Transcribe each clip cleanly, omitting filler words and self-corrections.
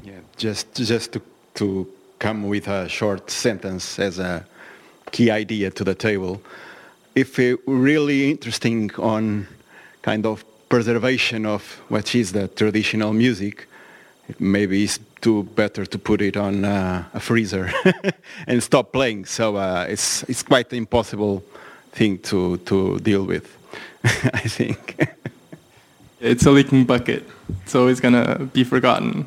Yeah, just to come with a short sentence as a key idea to the table. If we're really interesting on kind of preservation of what is the traditional music, maybe it's better to put it on a freezer and stop playing. So it's quite an impossible thing to deal with, I think. It's a leaking bucket. It's always going to be forgotten.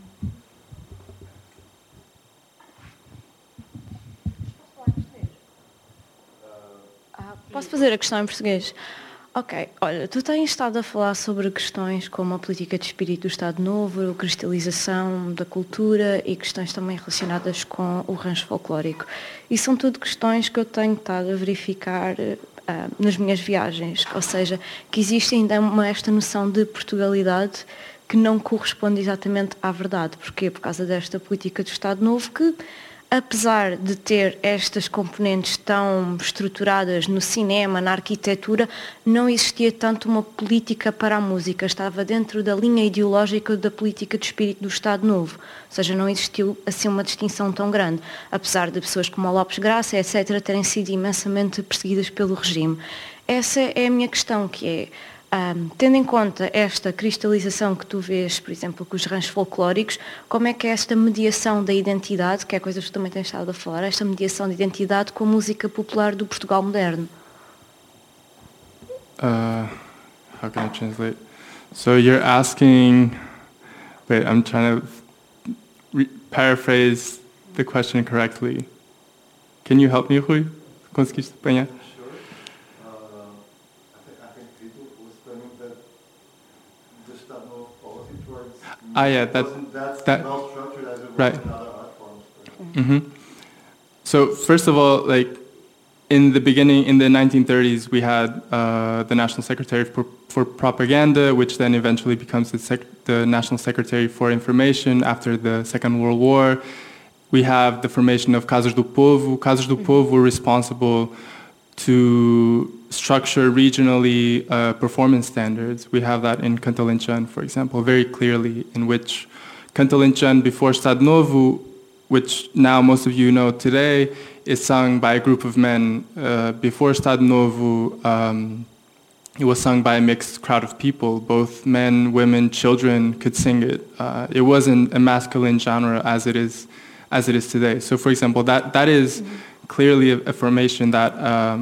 Posso fazer a questão em português? Ok, olha, tu tens estado a falar sobre questões como a política de espírito do Estado Novo, a cristalização da cultura e questões também relacionadas com o rancho folclórico. E são tudo questões que eu tenho estado a verificar nas minhas viagens, ou seja, que existe ainda esta noção de Portugalidade que não corresponde exatamente à verdade. Porquê? Por causa desta política do Estado Novo que, apesar de ter estas componentes tão estruturadas no cinema, na arquitetura, não existia tanto uma política para a música, estava dentro da linha ideológica da política de espírito do Estado Novo, ou seja, não existiu assim uma distinção tão grande, apesar de pessoas como o Lopes Graça, etc., terem sido imensamente perseguidas pelo regime. Essa é a minha questão, que é, tendo em conta esta cristalização que tu vês, por exemplo, com os ranchos folclóricos, como é que é esta mediação da identidade, que é coisa que tu também tens estado a falar, esta mediação de identidade com a música popular do Portugal moderno? How can I translate? So you're asking, wait, I'm trying to paraphrase the question correctly. Can you help me, Rui? Conseguiste apanhar? Yeah, that's well structured as it was right. In other art forms. Mm-hmm. So first of all, like in the beginning, in the 1930s, we had the National Secretary for Propaganda, which then eventually becomes the National Secretary for Information after the Second World War. We have the formation of Casas do Povo. Casas do Povo were responsible to structure regionally performance standards. We have that in Cantalinchã, for example, very clearly, in which Cantalinchã before Estado Novo, which now most of you know today, is sung by a group of men. Before Estado Novo, it was sung by a mixed crowd of people. Both men, women, children could sing it. It wasn't a masculine genre as it is today. So, for example, that is clearly a formation that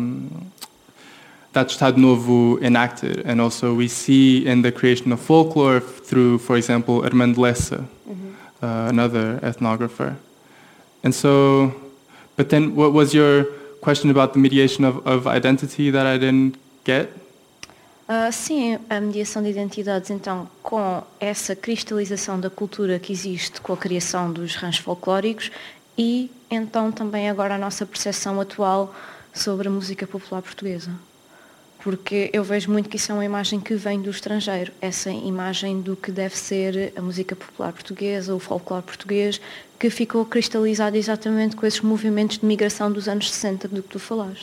Estado Novo enacted. And also we see in the creation of folklore through, for example, Armando Lessa, another ethnographer. And so, but then what was your question about the mediation of identity that I didn't get? Sim, a mediação de identidades, então, com essa cristalização da cultura que existe com a criação dos ranchos folclóricos e, então, também agora a nossa percepção atual sobre a música popular portuguesa. Porque eu vejo muito que isso é uma imagem que vem do estrangeiro, essa imagem do que deve ser a música popular portuguesa, o folclore português, que ficou cristalizado exatamente com esses movimentos de migração dos anos 60 do que tu falaste.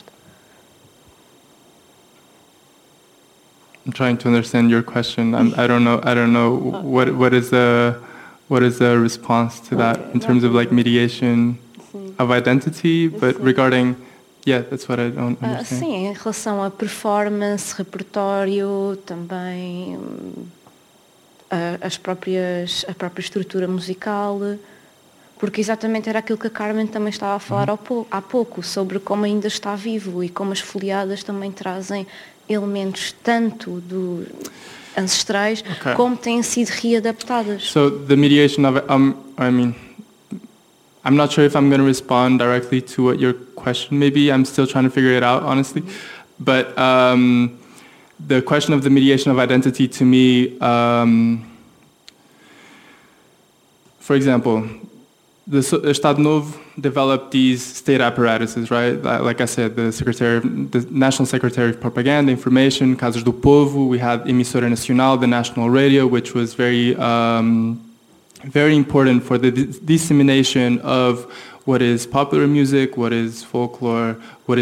I'm trying to understand your question. I don't know what is the response to that in terms of like mediation of identity, but regarding that's what I don't understand. Sim, em relação a performance, repertório, também a própria estrutura musical, porque exatamente era aquilo que a Carmen também estava a falar há pouco, sobre como ainda está vivo e como as folheadas também trazem elementos tanto do ancestrais como têm sido readaptadas. So the mediation of I'm not sure if I'm going to respond directly to what your question may be. I'm still trying to figure it out, honestly. But the question of the mediation of identity to me, for example, the Estado Novo developed these state apparatuses, right? Like I said, the National Secretary of Propaganda, Information, Casas do Povo. We had Emissora Nacional, the national radio, which was very important for the dissemination of what is popular music, what is folklore, what